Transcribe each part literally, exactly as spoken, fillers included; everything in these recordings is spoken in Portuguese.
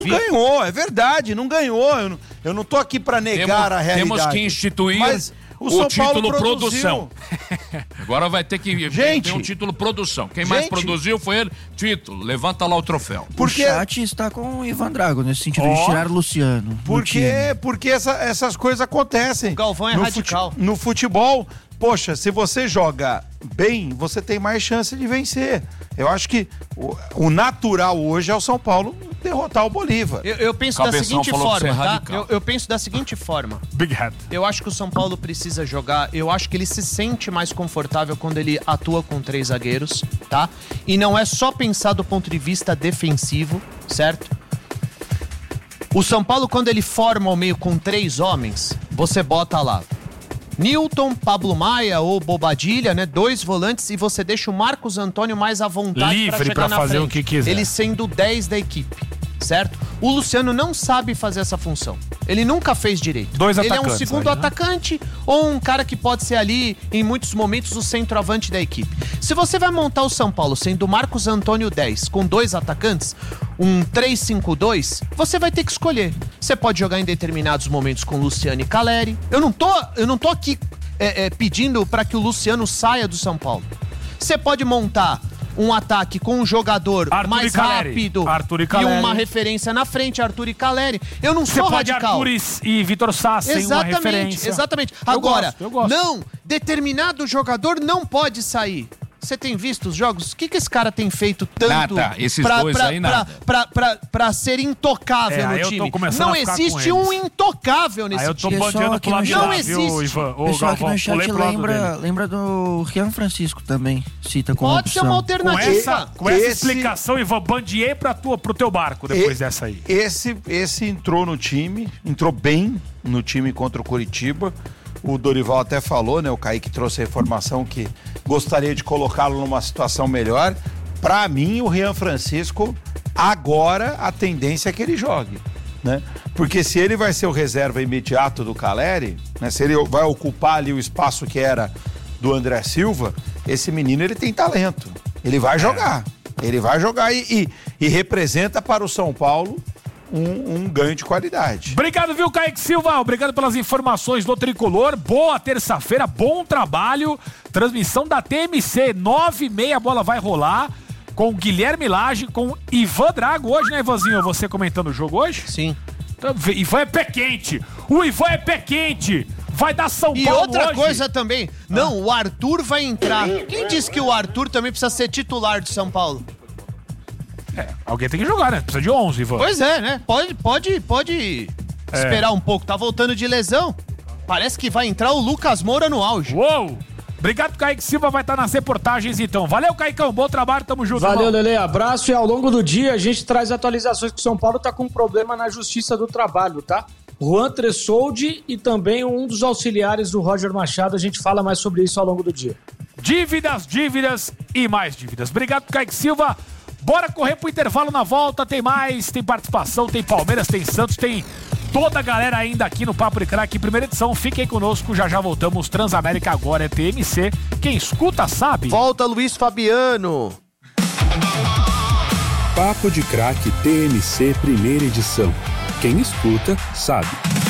Ganhou, é verdade, não ganhou. Eu não, eu não tô aqui pra negar temos, a realidade. Temos que instituir mas o, o São título Paulo produção. Agora vai ter que gente, ter um título produção. Quem gente, mais produziu foi ele. Título, levanta lá o troféu. Porque... O chat está com o Ivan Drago, nesse sentido oh, de tirar o Luciano. Porque, porque essa, essas coisas acontecem. O Galvão é no radical. Fute, no futebol, poxa, se você joga bem, você tem mais chance de vencer. Eu acho que o, o natural hoje é o São Paulo derrotar o Bolívar. Eu, eu penso Cabeção da seguinte forma, é tá? Eu, eu penso da seguinte forma. Big Head. Eu acho que o São Paulo precisa jogar, eu acho que ele se sente mais confortável quando ele atua com três zagueiros, tá? E não é só pensar do ponto de vista defensivo, certo? O São Paulo, quando ele forma o meio com três homens, você bota lá Newton, Pablo Maia ou Bobadilha, né? Dois volantes, e você deixa o Marcos Antônio mais à vontade livre pra chegar pra na fazer frente. O que quiser. Ele sendo dez da equipe, certo? O Luciano não sabe fazer essa função. Ele nunca fez direito. Dois ele atacantes. Ele é um segundo aí, atacante, né? Ou um cara que pode ser ali, em muitos momentos, o centroavante da equipe. Se você vai montar o São Paulo sendo Marcos Antônio dez com dois atacantes, um três cinco dois, você vai ter que escolher. Você pode jogar em determinados momentos com Luciano e Caleri. Eu não tô, eu não tô aqui é, é, pedindo para que o Luciano saia do São Paulo. Você pode montar um ataque com um jogador Arthur mais e rápido Arthur e, e uma referência na frente, Arthur e Caleri. Eu não Você sou pode radical. Arthur e Vitor Sá sem uma referência. Exatamente. Eu Agora, gosto, eu gosto. não, determinado jogador não pode sair. Você tem visto os jogos? O que, que esse cara tem feito tanto nada, esses pra, dois pra, aí nada. Pra, pra, pra, pra ser intocável É, no aí eu tô time? começando Não a ficar existe com um eles. intocável nesse Aí eu tô time. bandeando pro lado de Não lá, existe. viu, Ivan? O pessoal aqui no chat lembra, lembra do Rian Francisco também, cita como Pode opção. ser uma alternativa. Com essa, com essa Esse- explicação, Ivan, bandiei pra tua, pro teu barco depois E- dessa aí. Esse, esse entrou no time, entrou bem no time contra o Coritiba. O Dorival até falou, né? O Kaique trouxe a informação que gostaria de colocá-lo numa situação melhor. Pra mim, o Rian Francisco, agora a tendência é que ele jogue, né? Porque se ele vai ser o reserva imediato do Caleri, né? Se ele vai ocupar ali o espaço que era do André Silva, esse menino, ele tem talento. Ele vai jogar. Ele vai jogar e, e, e representa para o São Paulo Um, um ganho de qualidade. Obrigado, viu, Kaique Silva? Obrigado pelas informações do Tricolor. Boa terça-feira, bom trabalho. Transmissão da T M C, nove e meia, a bola vai rolar com Guilherme Lage, com Ivan Drago hoje, né, Ivanzinho? Você comentando o jogo hoje? Sim. Então, Ivan é pé quente. O Ivan é pé quente. Vai dar São E Paulo outra hoje. coisa também, não, o Arthur vai entrar. Quem disse que o Arthur também precisa ser titular de São Paulo? É, alguém tem que jogar, né? Precisa de onze, Ivan. Pois é, né? Pode, pode, pode É. esperar um pouco. Tá voltando de lesão. Parece que vai entrar o Lucas Moura no auge. Uou! Obrigado, Kaique Silva, vai estar nas reportagens então. Valeu, Caicão, bom trabalho, tamo junto. Valeu, irmão. Lele, abraço, e ao longo do dia a gente traz atualizações que o São Paulo tá com um problema na Justiça do Trabalho, tá? Juan Tressoldi e também um dos auxiliares do Roger Machado, a gente fala mais sobre isso ao longo do dia. Dívidas, dívidas e mais dívidas. Obrigado, Kaique Silva. Bora correr pro intervalo, na volta tem mais, tem participação, tem Palmeiras, tem Santos, tem toda a galera ainda aqui no Papo de Craque, primeira edição. Fiquem conosco, já já voltamos. Transamérica agora é T M C. Quem escuta sabe. Volta Luiz Fabiano. Papo de Craque T M C, primeira edição. Quem escuta sabe.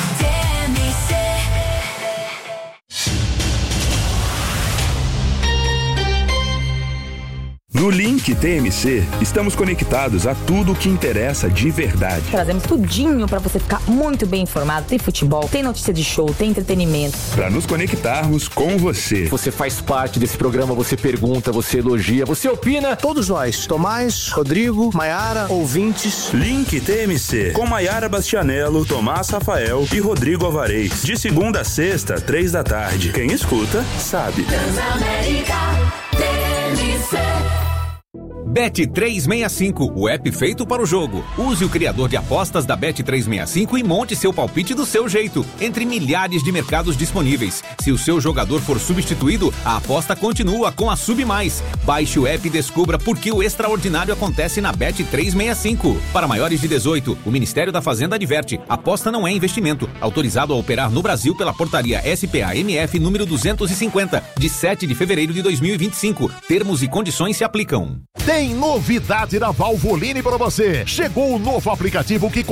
No Link T M C, estamos conectados a tudo o que interessa de verdade. Trazemos tudinho pra você ficar muito bem informado. Tem futebol, tem notícia de show, tem entretenimento. Para nos conectarmos com você. Você faz parte desse programa, você pergunta, você elogia, você opina. Todos nós, Tomás, Rodrigo, Maiara, ouvintes. Link T M C, com Maiara Bastianello, Tomás Rafael e Rodrigo Alvarez. De segunda a sexta, três da tarde. Quem escuta, sabe. Transamérica T M C. Bet trezentos e sessenta e cinco, o app feito para o jogo. Use o criador de apostas da Bet trezentos e sessenta e cinco e monte seu palpite do seu jeito, entre milhares de mercados disponíveis. Se o seu jogador for substituído, a aposta continua com a Sub Mais. Baixe o app e descubra por que o extraordinário acontece na Bet trezentos e sessenta e cinco. Para maiores de dezoito, o Ministério da Fazenda adverte: aposta não é investimento. Autorizado a operar no Brasil pela portaria S P A M F número duzentos e cinquenta, de sete de fevereiro de dois mil e vinte e cinco. Termos e condições se aplicam. Tem Tem novidade da Valvoline para você. Chegou o novo aplicativo que